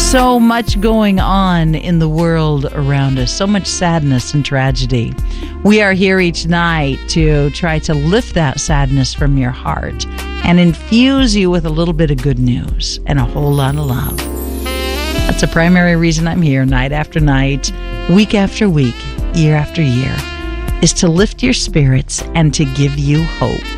So much going on in the world around us, so much sadness and tragedy. We are here each night to try to lift that sadness from your heart and infuse you with a little bit of good news and a whole lot of love. That's the primary reason I'm here night after night, week after week, year after year, is to lift your spirits and to give you hope.